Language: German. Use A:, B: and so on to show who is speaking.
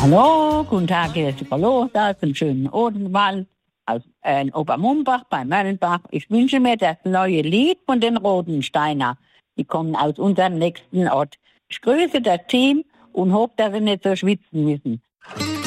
A: Hallo, guten Tag, hier ist die Frau Lothar aus dem schönen Odenwald, aus Obermumbach bei Möllenbach. Ich wünsche mir das neue Lied von den Rodensteiner. Die kommen aus unserem nächsten Ort. Ich grüße das Team und hoffe, dass sie nicht so schwitzen müssen.